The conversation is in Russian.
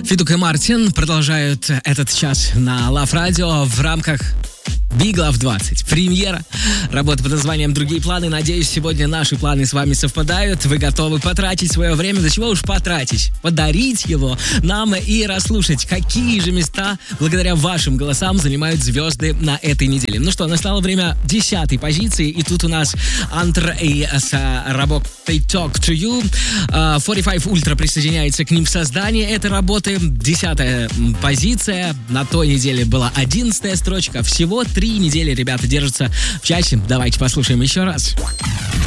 Федук и Мартин продолжают этот час на Love Radio в рамках Big Love 20. Премьера. Работа под названием «Другие планы». Надеюсь, сегодня наши планы с вами совпадают. Вы готовы потратить свое время? Да чего уж потратить? Подарить его нам и расслушать, какие же места благодаря вашим голосам занимают звезды на этой неделе. Ну что, настало время 10-й позиции. И тут у нас Антр и с работой Talk to You. 45 Ultra присоединяется к ним в создании этой работы. 10-я позиция. На той неделе была 11-я строчка. Всего 3 недели ребята держатся в часе. Давайте послушаем еще раз.